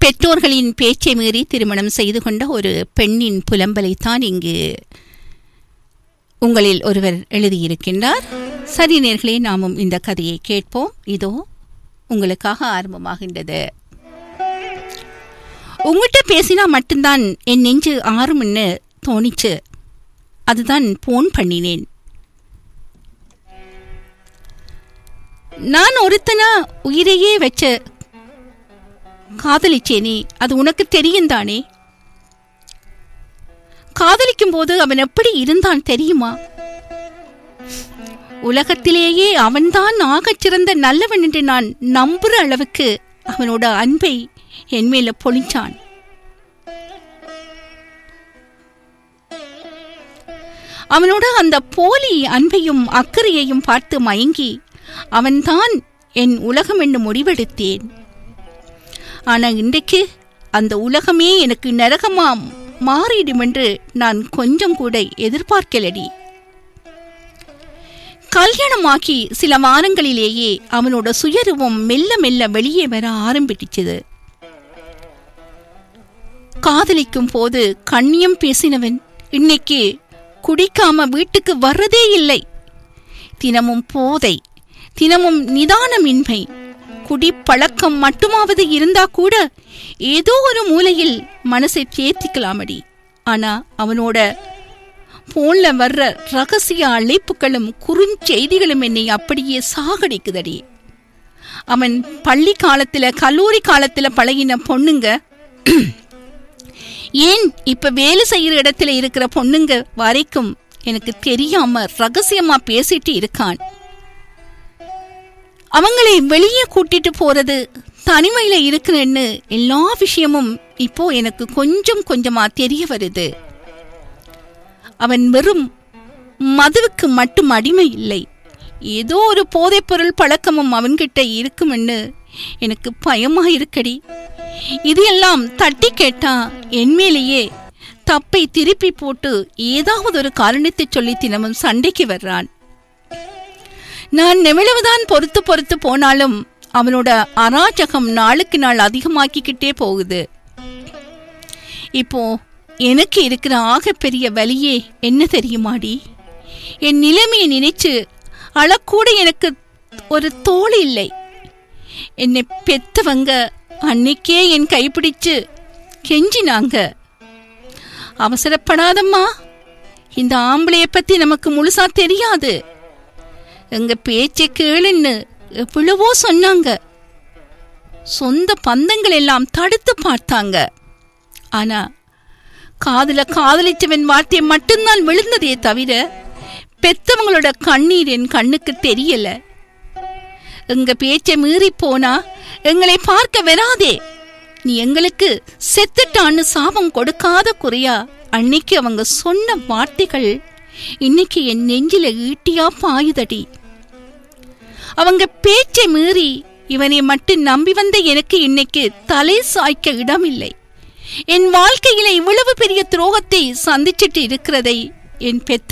பெற்றோர்களின் பேச்சை மீறி திருமணம் செய்து கொண்ட ஒரு பெண்ணின் புலம்பலைத்தான் இங்கு உங்களில் ஒருவர் எழுதியிருக்கின்றார். சரி நேர்களே, நாமும் இந்த கதையை கேட்போம். இதோ உங்களுக்காக ஆரம்பமாகின்றது. உங்ககிட்ட பேசினா மட்டும்தான் என் நெஞ்சு ஆறும்னு தோணிச்சு. அதுதான் போன் பண்ணினேன். நான் ஒருத்தனா உயிரையே வச்ச காதலிச்சேனே, அது உனக்கு தெரியும் தானே? காதலிக்கும் போது அவன் எப்படி இருந்தான் தெரியுமா? உலகத்திலேயே அவன்தான் ஆகச் சிறந்த நல்லவன் என்று நான் நம்புற அளவுக்கு அவனோட அன்பை என் மேல பொழிச்சான். அவனோட அந்த போலி அன்பையும் அக்கறையையும் பார்த்து மயங்கி அவன்தான் என் உலகம் என்று முடிவெடுத்தேன். ஆனா இன்றைக்கு அந்த உலகமே எனக்கு நரகமாம் மாறிடும் என்று நான் கொஞ்சம் கூட எதிர்பார்க்கலடி. கல்யாணமாக்கி சில வாரங்களிலேயே அவனோட சுயரூபம் மெல்ல மெல்ல வெளியே வர ஆரம்பிச்சது. காதலிக்கும் போது கண்ணியம் பேசினவன் இன்னைக்கு குடிக்காம வீட்டுக்கு வர்றதே இல்லை. தினமும் போதை, தினமும் நிதானமின்மை, குடிப்பழக்கம் மட்டுமாவது இருந்தா கூட ஏதோ ஒரு மூலையில் மனசை தேர்த்திக்கலாமடி. ஆனா அவனோட போன்ல வர்ற ரகசிய அழைப்புகளும் குறுஞ்செய்திகளும் என்னை அப்படியே சாகடிக்குதடி. அவன் பள்ளி காலத்துல கல்லூரி காலத்துல பழகின பொண்ணுங்க, ஏன் இப்ப வேலை செய்யற இடத்துல இருக்கிற பொண்ணுங்க வரைக்கும் எனக்கு தெரியாம ரகசியமா பேசிட்டு இருக்கான். அவங்களை வெளியே கூட்டிட்டு போறது, தனிமையில இருக்கிறேன்னு எல்லா விஷயமும் இப்போ எனக்கு கொஞ்சம் கொஞ்சமா தெரிய வருது. அவன் வெறும் மதுவுக்கு மட்டும் அடிமை இல்லை, ஏதோ ஒரு போதைப்பொருள் பழக்கமும் அவன்கிட்ட இருக்கும்னு எனக்கு பயமா இருக்கடி. இது எல்லாம் தட்டி கேட்டா என் மேலேயே தப்பை திருப்பி போட்டு ஏதாவது ஒரு காரணத்தை சொல்லி தினமும் சண்டைக்கு வர்றான். நான் எவ்வளவுதான் பொறுத்து போனாலும் அவனோட அராஜகம் நாளுக்கு நாள் அதிகமாக்கிக்கிட்டே போகுது. இப்போ எனக்கு இருக்கிற ஆகப்பெரிய வலியே என்ன தெரியுமாடி? என் நிலைமையை நினைச்சு அழக்கூட எனக்கு ஒரு தோள் இல்லை. என்னை பெத்தவங்க அன்னைக்கே என் கைப்பிடிச்சு கெஞ்சினாங்க, அவசரப்படாதம்மா, இந்த ஆம்பளைய பத்தி நமக்கு முழுசா தெரியாது, எங்க பேச்சை கேளுன்னு எவ்வளவோ சொன்னாங்க. சொந்த பந்தங்கள் எல்லாம் தடுத்து பார்த்தாங்க. ஆனா காதலிச்சவன் வார்த்தையை மட்டும்தான் விழுந்ததே தவிர பெத்தவங்களோட கண்ணீர் என் கண்ணுக்கு தெரியல. எங்க பேச்சை மீறி போனா எங்களை பார்க்க வராதே, நீ எங்களுக்கு செத்துட்டான்னு சாபம் கொடுக்காத குறையா அன்னைக்கு அவங்க சொன்ன வார்த்தைகள் இன்னைக்கு என் நெஞ்சில ஈட்டியா பாயுதடி. அவங்க பேச்சை மீறி இவனை மட்டும் நம்பி வந்த எனக்கு இன்னைக்கு தலை சாய்க்க இடமில்லை. என் வாழ்க்கையில இவ்வளவு பெரிய துரோகத்தை சந்திச்சிட்டு இருக்கிறதை என் பெத்த